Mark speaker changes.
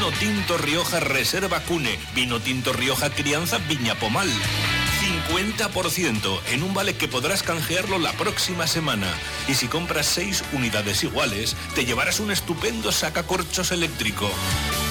Speaker 1: Vino Tinto Rioja Reserva Cune. Vino Tinto Rioja Crianza Viña Pomal. 50% en un vale que podrás canjearlo la próxima semana. Y si compras 6 unidades iguales, te llevarás un estupendo sacacorchos eléctrico.